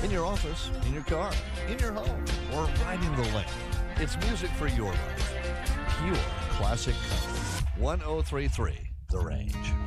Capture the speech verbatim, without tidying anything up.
in your office, in your car, in your home, or riding the lake. It's music for your life. Pure classic country. ten thirty-three The Range.